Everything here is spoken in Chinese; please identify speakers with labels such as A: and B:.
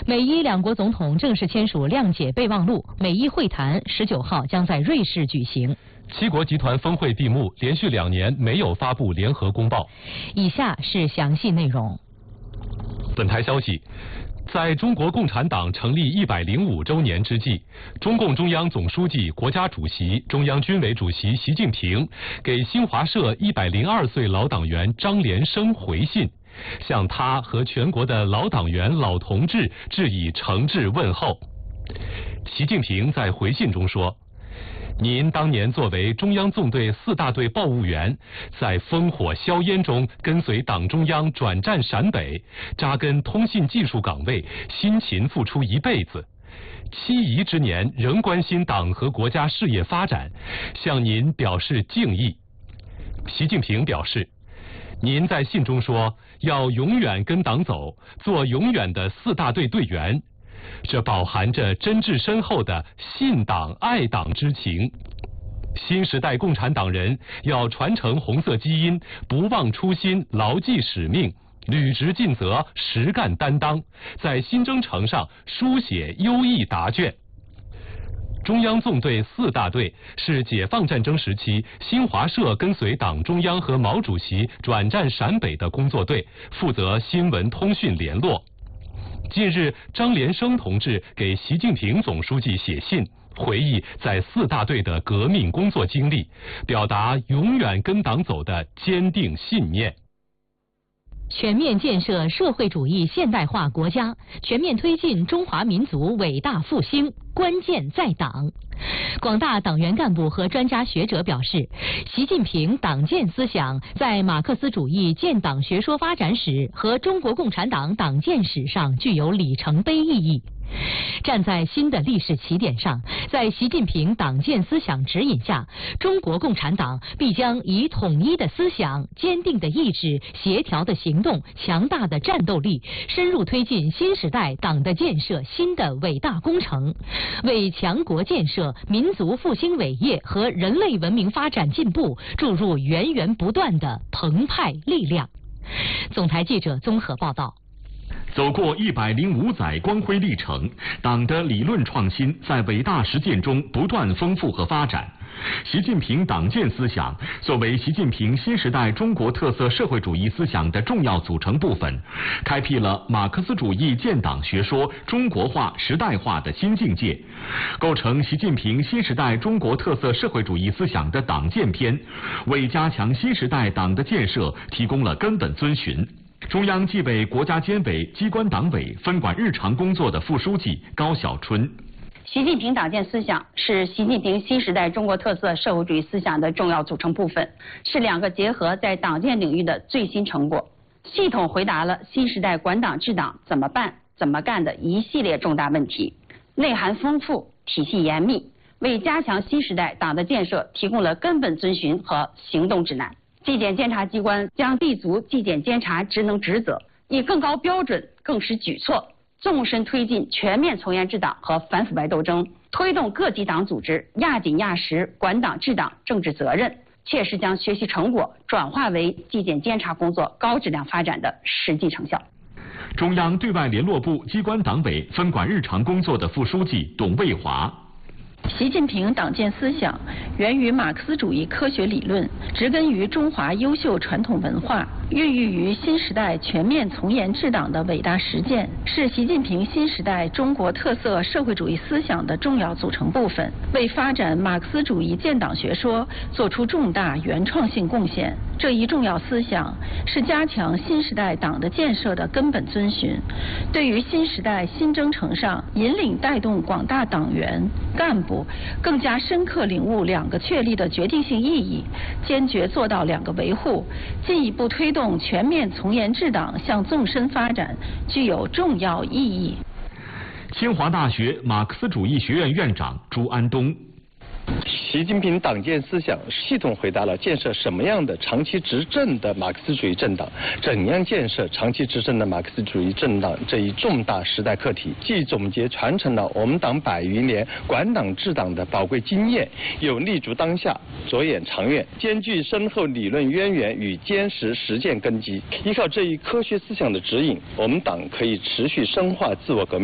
A: 美伊两国总统正式签署谅解备忘录，美伊会谈19号将在瑞士举行。
B: 七国集团峰会闭幕，连续2年没有发布联合公报。
A: 以下是详细内容。
B: 本台消息，在中国共产党成立105周年之际，中共中央总书记、国家主席、中央军委主席习近平给新华社102岁老党员张连生回信，向他和全国的老党员、老同志致以诚挚问候。习近平在回信中说，您当年作为中央纵队4大队报务员，在烽火硝烟中跟随党中央转战陕北，扎根通信技术岗位，辛勤付出一辈子。7遗之年仍关心党和国家事业发展，向您表示敬意。习近平表示，您在信中说要永远跟党走，做永远的4大队队员。这饱含着真挚深厚的信党爱党之情。新时代共产党人要传承红色基因，不忘初心，牢记使命，履职尽责，实干担当，在新征程上书写优异答卷。中央纵队4大队是解放战争时期新华社跟随党中央和毛主席转战陕北的工作队，负责新闻通讯联络。近日，张连生同志给习近平总书记写信，回忆在4大队的革命工作经历，表达永远跟党走的坚定信念。
A: 全面建设社会主义现代化国家，全面推进中华民族伟大复兴，关键在党。广大党员干部和专家学者表示，习近平党建思想在马克思主义建党学说发展史和中国共产党党建史上具有里程碑意义。站在新的历史起点上，在习近平党建思想指引下，中国共产党必将以统一的思想、坚定的意志、协调的行动、强大的战斗力，深入推进新时代党的建设新的伟大工程，为强国建设、民族复兴伟业和人类文明发展进步注入源源不断的澎湃力量。总台记者综合报道。
C: 走过105载光辉历程，党的理论创新在伟大实践中不断丰富和发展。习近平党建思想作为习近平新时代中国特色社会主义思想的重要组成部分，开辟了马克思主义建党学说中国化时代化的新境界，构成习近平新时代中国特色社会主义思想的党建篇，为加强新时代党的建设提供了根本遵循。中央纪委国家监委机关党委分管日常工作的副书记高晓春，
D: 习近平党建思想是习近平新时代中国特色社会主义思想的重要组成部分，是2个结合在党建领域的最新成果，系统回答了新时代管党治党怎么办、怎么干的一系列重大问题，内涵丰富，体系严密，为加强新时代党的建设提供了根本遵循和行动指南。纪检监察机关将立足纪检监察职能职责，以更高标准、更实举措，纵深推进全面从严治党和反腐败斗争，推动各级党组织压紧压实管党治党政治责任，切实将学习成果转化为纪检监察工作高质量发展的实际成效。
C: 中央对外联络部机关党委分管日常工作的副书记董卫华，
E: 习近平党建思想源于马克思主义科学理论，植根于中华优秀传统文化，孕育于新时代全面从严治党的伟大实践，是习近平新时代中国特色社会主义思想的重要组成部分，为发展马克思主义建党学说做出重大原创性贡献。这一重要思想是加强新时代党的建设的根本遵循，对于新时代新征程上引领带动广大党员干部更加深刻领悟2个确立的决定性意义，坚决做到2个维护，进一步推动全面从严治党向纵深发展，具有重要意义。
C: 清华大学马克思主义学院院长朱安东，
F: 习近平党建思想系统回答了建设什么样的长期执政的马克思主义政党，怎样建设长期执政的马克思主义政党这一重大时代课题，既总结传承了我们党100余年管党治党的宝贵经验，又立足当下，着眼长远，兼具深厚理论渊源与坚实实践根基。依靠这一科学思想的指引，我们党可以持续深化自我革命。